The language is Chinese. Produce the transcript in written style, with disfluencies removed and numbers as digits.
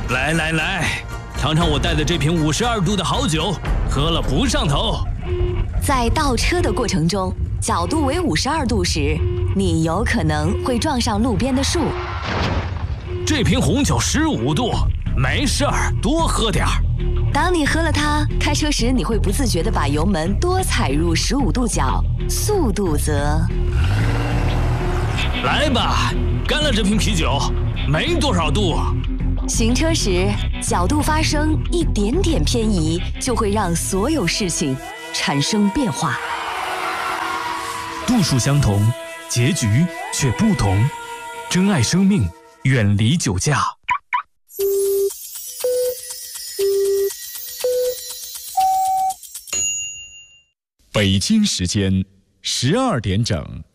来来来，尝尝我带的这瓶52度的好酒，喝了不上头。 在倒车的过程中，角度为52度时，你有可能会撞上路边的树。 这瓶红酒15度，没事儿，多喝点儿。 当你喝了它，开车时你会不自觉地把油门多踩入15度角，速度则…… 来吧，干了这瓶啤酒，没多少度。 行车时，角度发生一点点偏移，就会让所有事情产生变化。 度数相同，结局却不同。珍爱生命，远离酒驾。 北京时间12点整。